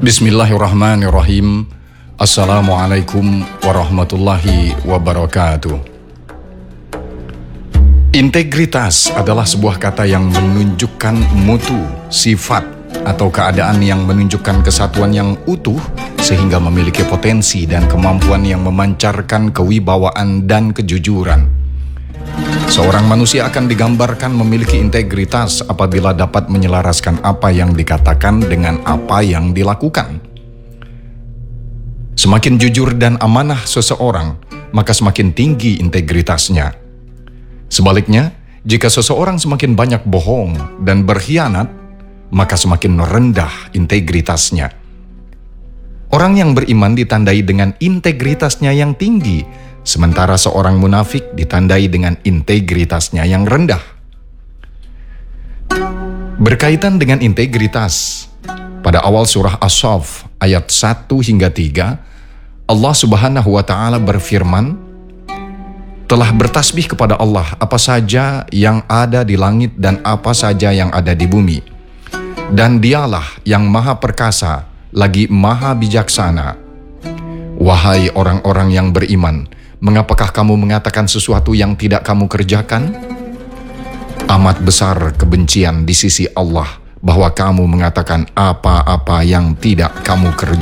Bismillahirrahmanirrahim. Assalamualaikum warahmatullahi wabarakatuh. Integritas adalah sebuah kata yang menunjukkan mutu, sifat, atau keadaan yang menunjukkan kesatuan yang utuh sehingga memiliki potensi dan kemampuan yang memancarkan kewibawaan dan kejujuran. Seorang manusia akan digambarkan memiliki integritas apabila dapat menyelaraskan apa yang dikatakan dengan apa yang dilakukan. Semakin jujur dan amanah seseorang, maka semakin tinggi integritasnya. Sebaliknya, jika seseorang semakin banyak bohong dan berkhianat, maka semakin rendah integritasnya. Orang yang beriman ditandai dengan integritasnya yang tinggi, sementara seorang munafik ditandai dengan integritasnya yang rendah. Berkaitan dengan integritas, pada awal surah As-Saff ayat 1 hingga 3, Allah Subhanahu wa Ta'ala berfirman, "Telah bertasbih kepada Allah apa saja yang ada di langit dan apa saja yang ada di bumi. Dan dialah yang maha perkasa, lagi maha bijaksana. Wahai orang-orang yang beriman, mengapakah kamu mengatakan sesuatu yang tidak kamu kerjakan? Amat besar kebencian di sisi Allah bahwa kamu mengatakan apa-apa yang tidak kamu kerjakan."